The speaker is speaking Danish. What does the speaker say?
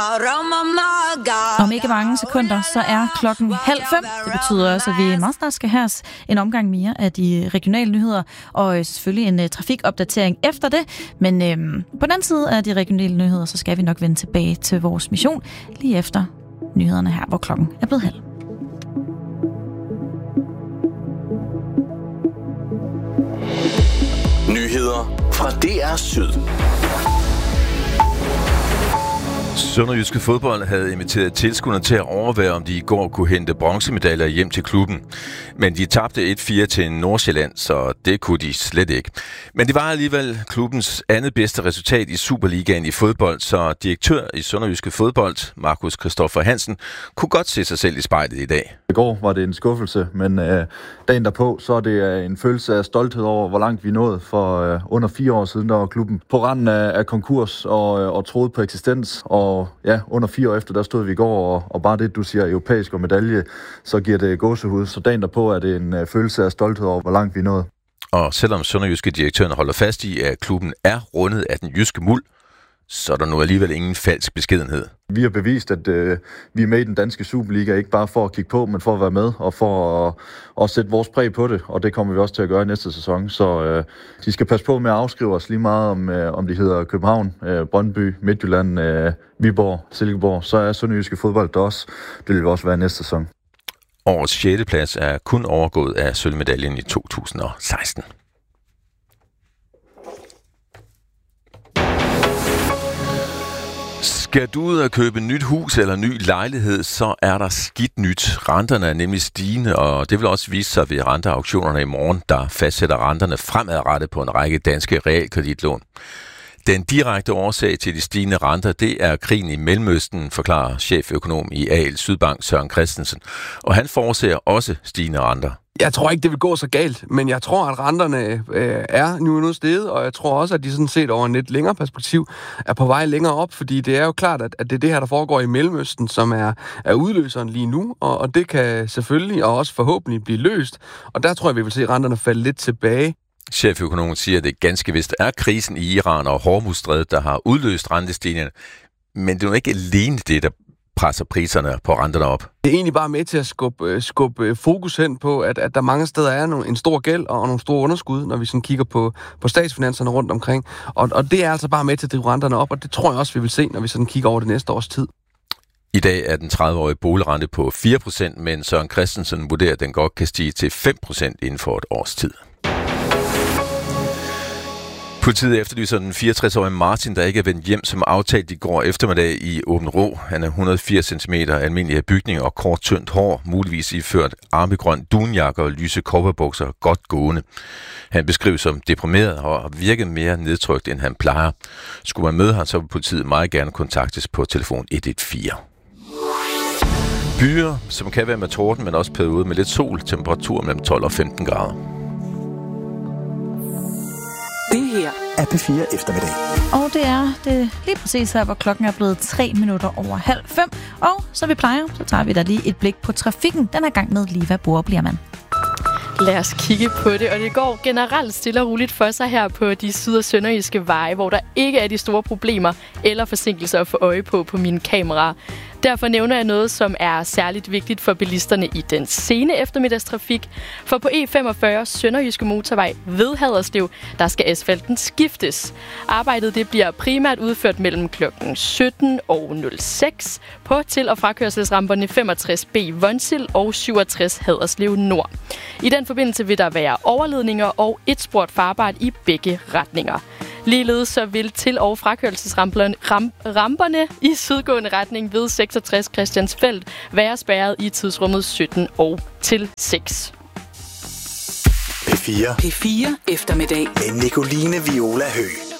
Om ikke mange sekunder, så er klokken 4:30. Det betyder også, at vi meget snart skal have en omgang mere af de regionale nyheder, og selvfølgelig en trafikopdatering efter det. Men på den anden side af de regionale nyheder, så skal vi nok vende tilbage til vores mission lige efter nyhederne her, hvor klokken er blevet 4:30. Nyheder fra DR Syd. Sønderjyske Fodbold havde inviteret tilskuerne til at overveje, om de i går kunne hente bronzemedaljer hjem til klubben. Men de tabte 1-4 til Nordsjælland, så det kunne de slet ikke. Men det var alligevel klubbens andet bedste resultat i Superligaen i fodbold, så direktør i Sønderjyske Fodbold, Markus Christoffer Hansen, kunne godt se sig selv i spejlet i dag. I går var det en skuffelse, men dagen derpå, så er det en følelse af stolthed over, hvor langt vi nåede. For under 4 år siden, der var klubben på randen af konkurs og troede på eksistens. Og ja, under 4 år efter, der stod vi i går, og bare det, du siger, europæisk og medalje, så giver det gåsehud. Så dagen derpå er det en følelse af stolthed over, hvor langt vi nåede. Og selvom sønderjyske direktøren holder fast i, at klubben er rundet af den jyske muld, så er der nu alligevel ingen falsk beskedenhed. Vi har bevist, at vi er med i den danske Superliga, ikke bare for at kigge på, men for at være med og for at sætte vores præg på det. Og det kommer vi også til at gøre i næste sæson. Så de skal passe på med at afskrive os lige meget, om de hedder København, Brøndby, Midtjylland, Viborg, Silkeborg. Så er Sønderjyske Fodbold der også. Det vil også være næste sæson. Årets 6. plads er kun overgået af sølvmedaljen i 2016. Skal du ud og købe nyt hus eller ny lejlighed, så er der skidt nyt. Renterne er nemlig stigende, og det vil også vise sig ved renteauktionerne i morgen, der fastsætter renterne fremadrettet på en række danske realkreditlån. Den direkte årsag til de stigende renter, det er krigen i Mellemøsten, forklarer cheføkonom i AL Sydbank Søren Christensen. Og han forudser også stigende renter. Jeg tror ikke, det vil gå så galt, men jeg tror, at renterne er nu steget, og jeg tror også, at de sådan set over en lidt længere perspektiv er på vej længere op, fordi det er jo klart, at det er det her, der foregår i Mellemøsten, som er udløseren lige nu, og det kan selvfølgelig og også forhåbentlig blive løst, og der tror jeg, vi vil se renterne falde lidt tilbage. Cheføkonomen siger, at det ganske vist er krisen i Iran og Hormuzstrædet, der har udløst rentestigningerne, men det er jo ikke alene det, der presser priserne på renterne op. Det er egentlig bare med til at skubbe fokus hen på, at der mange steder er en stor gæld og nogle store underskud, når vi sådan kigger på statsfinanserne rundt omkring. Og det er altså bare med til at drive renterne op, og det tror jeg også, vi vil se, når vi sådan kigger over det næste års tid. I dag er den 30-årige boligrente på 4%, men Søren Christensen vurderer, at den godt kan stige til 5% inden for et års tid. Politiet efterlyser den 64-årige Martin, der ikke er vendt hjem som aftalt i går eftermiddag i Åben Rå. Han er 180 cm almindelig af bygning og kort tyndt hår, muligvis iført armegrøn dunjakke og lyse cowboybukser, godt gående. Han beskrives som deprimeret og har virket mere nedtrykt, end han plejer. Skulle man møde ham, så vil politiet meget gerne kontaktes på telefon 114. Byer, som kan være med torden, men også periode med lidt sol, temperatur mellem 12 og 15 grader. Det her er P4 Eftermiddag. Og det er det lige præcis her, hvor klokken er blevet 3 minutter over 4:30. Og så vi plejer, så tager vi da lige et blik på trafikken. Den er gang med lige, hvad bor bliver man. Lad os kigge på det, og det går generelt stille og roligt for sig her på de syd- og sønderjyske veje, hvor der ikke er de store problemer eller forsinkelser at få øje på mine kameraer. Derfor nævner jeg noget, som er særligt vigtigt for bilisterne i den sene eftermiddagstrafik. For på E45 Sønderjyske Motorvej ved Haderslev, der skal asfalten skiftes. Arbejdet det bliver primært udført mellem kl. 17 og 06 på til- og frakørselsramperne 65B Vonsild og 67 Haderslev Nord. I den forbindelse vil der være overledninger og et sport farbart i begge retninger. Ligeledes så vil til- og frakørselsramperne i sydgående retning ved 66 Christiansfeld være spærret i tidsrummet 17 og til 6. P4 Eftermiddag med Nicoline Viola Høgh.